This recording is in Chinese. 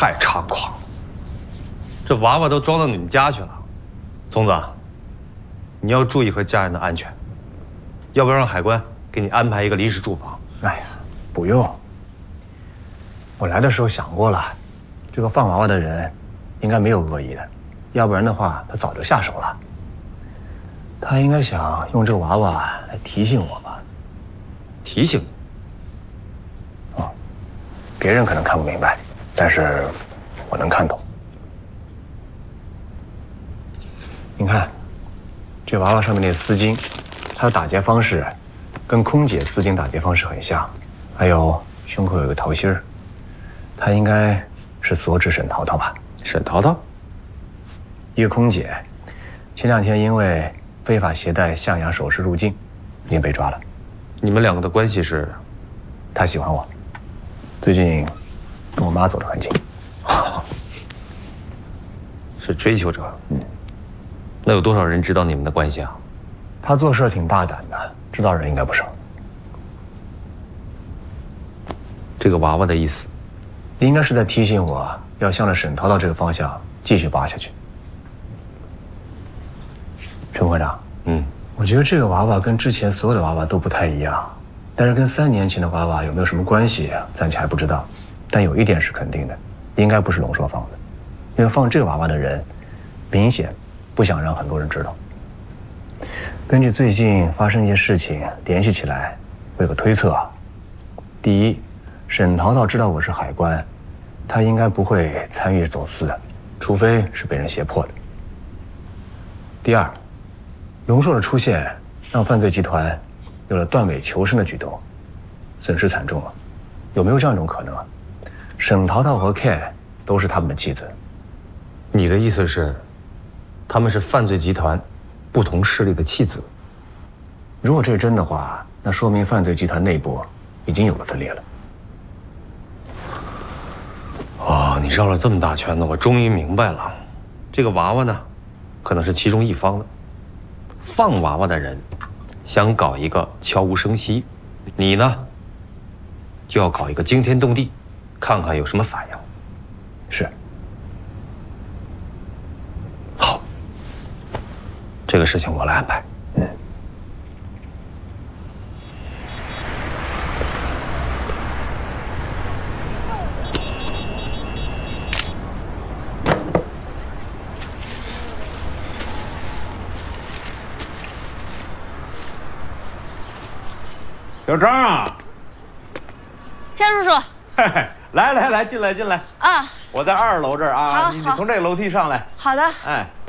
太猖狂了！这娃娃都装到你们家去了，宗子，你要注意和家人的安全，要不要让海关给你安排一个临时住房？ 哎呀，不用。我来的时候想过了，这个放娃娃的人应该没有恶意的，要不然的话他早就下手了。他应该想用这个娃娃来提醒我吧？ 提醒？ 哦，别人可能看不明白，但是我能看懂。你看，这娃娃上面那丝巾，它的打结方式跟空姐丝巾打结方式很像，还有胸口有个桃心儿，它应该是所指沈淘淘吧？ 沈淘淘， 一个空姐，前2天因为非法携带象牙首饰入境，已经被抓了。 你们两个的关系是？ 她喜欢我，最近跟我妈走得很近。 是追求者。那有多少人知道你们的关系啊？ 她做事挺大胆的，知道人应该不少。 这个娃娃的意思， 应该是在提醒我要向着沈淘淘这个方向继续扒下去。陈科长，我觉得这个娃娃跟之前所有的娃娃都不太一样，但是跟3年前的娃娃有没有什么关系，暂且还不知道。但有一点是肯定的，应该不是龙硕放的，因为放这个娃娃的人，明显不想让很多人知道。根据最近发生一些事情联系起来，我有个推测：第一，沈淘淘知道我是海关，她应该不会参与走私的，除非是被人胁迫的。第二，龙硕的出现让犯罪集团有了断尾求生的举动，损失惨重啊！有没有这样一种可能啊？沈淘淘和 Ken 都是他们的妻子。 你的意思是，他们是犯罪集团不同势力的弃子？ 如果这是真的话，那说明犯罪集团内部已经有了分裂了。 哦，你绕了这么大圈子，我终于明白了。这个娃娃呢，可能是其中一方的。放娃娃的人想搞一个悄无声息，你呢就要搞一个惊天动地，看看有什么反应。 是。 好，这个事情我来安排。 小张啊， 夏叔叔， 嘿嘿，来，进来。 啊， 我在2楼这儿啊， 好你从这个楼梯上来。 好的。 哎。